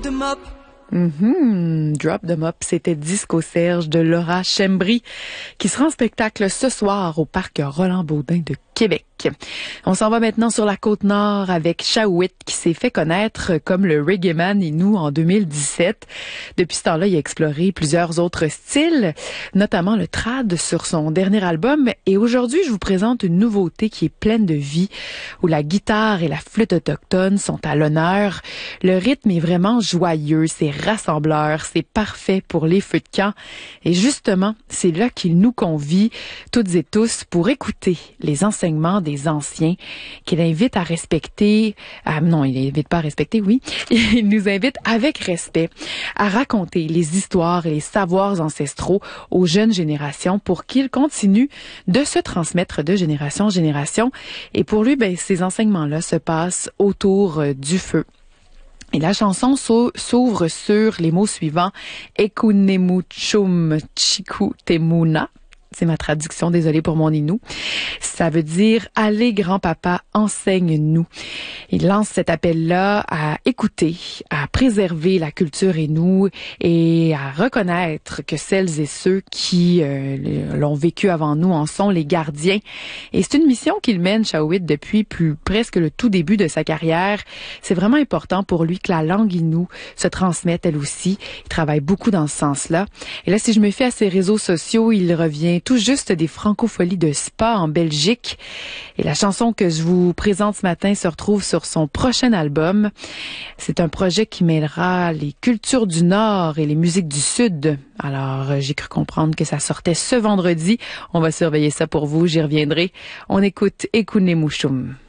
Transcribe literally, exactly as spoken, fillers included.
them up. Mm-hmm. Drop them up, c'était Disco Serge de Laura Chembry qui sera en spectacle ce soir au parc Roland-Baudin de Québec. On s'en va maintenant sur la Côte-Nord avec Shaouit qui s'est fait connaître comme le reggae man Innu en deux mille dix-sept. Depuis ce temps-là, il a exploré plusieurs autres styles, notamment le trad sur son dernier album. Et aujourd'hui, je vous présente une nouveauté qui est pleine de vie, où la guitare et la flûte autochtone sont à l'honneur. Le rythme est vraiment joyeux, c'est rassembleur, c'est parfait pour les feux de camp. Et justement, c'est là qu'il nous convie, toutes et tous, pour écouter les enseignements des anciens, qu'il invite à respecter, à, non, il n'invite pas à respecter, oui, il nous invite avec respect à raconter les histoires et les savoirs ancestraux aux jeunes générations pour qu'ils continuent de se transmettre de génération en génération. Et pour lui, ben, ces enseignements-là se passent autour euh, du feu. Et la chanson s'ouvre sur les mots suivants: Ekunemuchum Chiku Temuna. C'est ma traduction, désolée pour mon Innu. Ça veut dire « Allez, grand-papa, enseigne-nous ». Il lance cet appel-là à écouter, à préserver la culture Innu et à reconnaître que celles et ceux qui euh, l'ont vécu avant nous en sont les gardiens. Et c'est une mission qu'il mène, Shaouit, depuis plus presque le tout début de sa carrière. C'est vraiment important pour lui que la langue Innu se transmette elle aussi. Il travaille beaucoup dans ce sens-là. Et là, si je me fie à ses réseaux sociaux, il revient tout juste des francopholies de Spa en Belgique. Et la chanson que je vous présente ce matin se retrouve sur son prochain album. C'est un projet qui mêlera les cultures du Nord et les musiques du Sud. Alors, j'ai cru comprendre que ça sortait ce vendredi. On va surveiller ça pour vous, j'y reviendrai. On écoute Ekunemuchum.